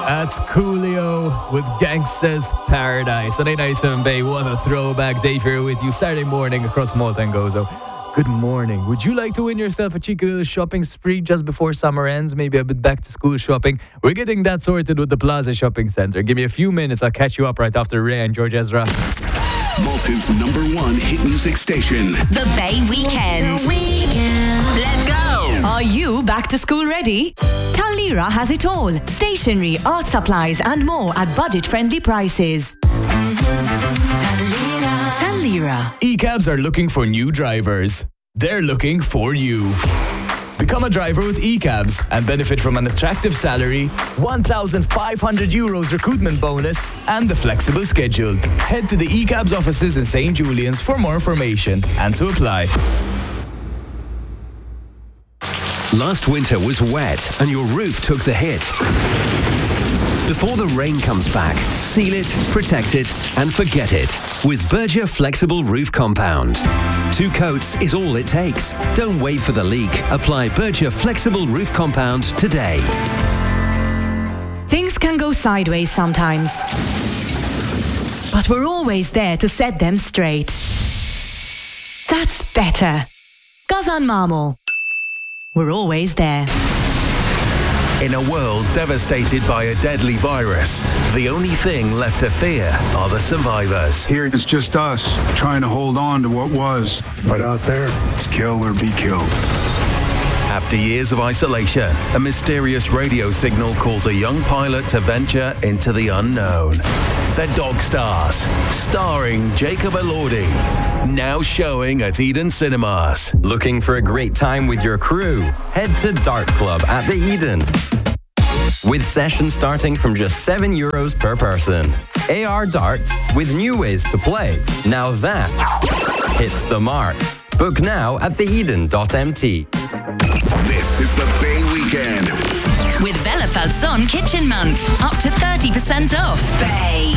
That's Coolio with Gangsta's Paradise on 897 Bay. What a throwback. Dave here with you Saturday morning across Malta and Gozo. Good morning. Would you like to win yourself a cheeky little shopping spree just before summer ends? Maybe a bit back to school shopping? We're getting that sorted with the Plaza Shopping Centre. Give me a few minutes. I'll catch you up right after Ray and George Ezra. Malta's #1 hit music station. The Bay Weekend. Let's go. Are you back to school ready? Talira has it all. Stationery, art supplies and more at budget-friendly prices. Talira. E-cabs are looking for new drivers. They're looking for you. Become a driver with e-cabs and benefit from an attractive salary, €1,500 recruitment bonus and the flexible schedule. Head to the e-cabs offices in St. Julian's for more information and to apply. Last winter was wet and your roof took the hit. Before the rain comes back, seal it, protect it, and forget it with Berger Flexible Roof Compound. 2 coats is all it takes. Don't wait for the leak. Apply Berger Flexible Roof Compound today. Things can go sideways sometimes, but we're always there to set them straight. That's better. Gazan Marmor. We're always there. In a world devastated by a deadly virus, the only thing left to fear are the survivors. Here it's just us trying to hold on to what was. But out there, it's kill or be killed. After years of isolation, a mysterious radio signal calls a young pilot to venture into the unknown. The Dog Stars, starring Jacob Elordi. Now showing at Eden Cinemas. Looking for a great time with your crew? Head to Dart Club at the Eden. With sessions starting from just €7 per person. AR darts with new ways to play. Now that hits the mark. Book now at theeden.mt. This is the Bay Weekend. With Velafeld Sun Kitchen Month. Up to 30% off. Bay.